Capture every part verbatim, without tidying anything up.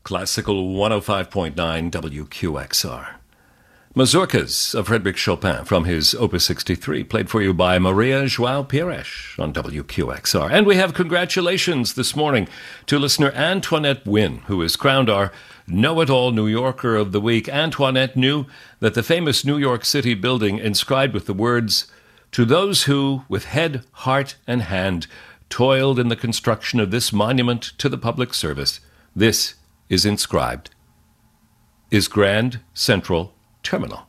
Classical one oh five point nine W Q X R. Mazurkas of Frédéric Chopin from his Opus sixty-three, played for you by Maria João Pires on W Q X R. And we have congratulations this morning to listener Antoinette Wynne, who is crowned our Know-It-All New Yorker of the Week. Antoinette knew that the famous New York City building inscribed with the words, "To those who, with head, heart, and hand, toiled in the construction of this monument to the public service, this is inscribed, is Grand Central Terminal."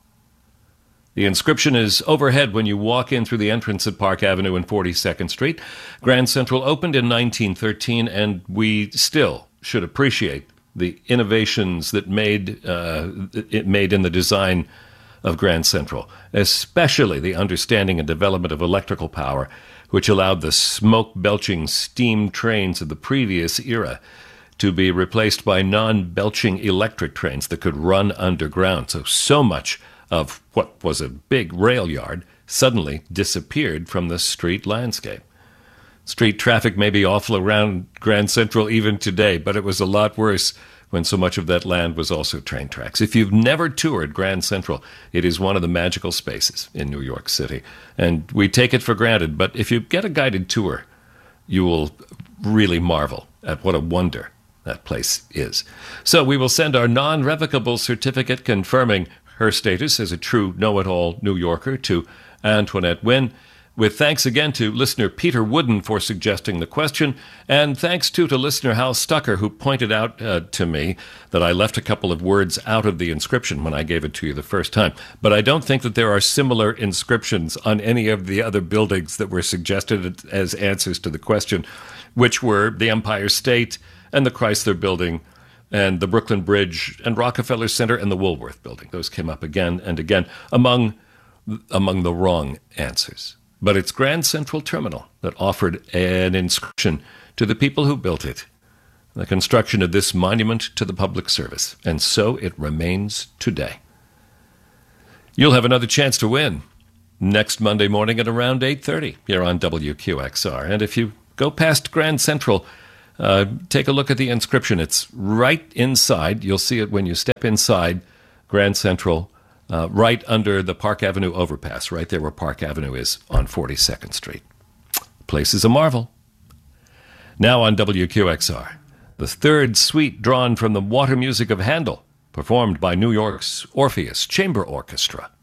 The inscription is overhead when you walk in through the entrance at Park Avenue and forty-second Street. Grand Central opened in nineteen thirteen, and we still should appreciate the innovations that made uh, it made in the design of Grand Central, especially the understanding and development of electrical power, which allowed the smoke-belching steam trains of the previous era to be replaced by non-belching electric trains that could run underground. So, so much of what was a big rail yard suddenly disappeared from the street landscape. Street traffic may be awful around Grand Central even today, but it was a lot worse when so much of that land was also train tracks. If you've never toured Grand Central, it is one of the magical spaces in New York City. And we take it for granted, but if you get a guided tour, you will really marvel at what a wonder that place is. So we will send our non-revocable certificate confirming her status as a true know-it-all New Yorker to Antoinette Wynne, with thanks again to listener Peter Wooden for suggesting the question, and thanks too to listener Hal Stucker, who pointed out uh, to me that I left a couple of words out of the inscription when I gave it to you the first time. But I don't think that there are similar inscriptions on any of the other buildings that were suggested as answers to the question, which were the Empire State and the Chrysler Building and the Brooklyn Bridge and Rockefeller Center and the Woolworth Building. Those came up again and again among among the wrong answers. But it's Grand Central Terminal that offered an inscription to the people who built it, the construction of this monument to the public service, and so it remains today. You'll have another chance to win next Monday morning at around eight thirty here on W Q X R. And if you go past Grand Central, uh, take a look at the inscription. It's right inside. You'll see it when you step inside Grand Central, Uh, right under the Park Avenue overpass, right there where Park Avenue is on forty-second Street. The place is a marvel. Now on W Q X R, the third suite drawn from the Water Music of Handel, performed by New York's Orpheus Chamber Orchestra.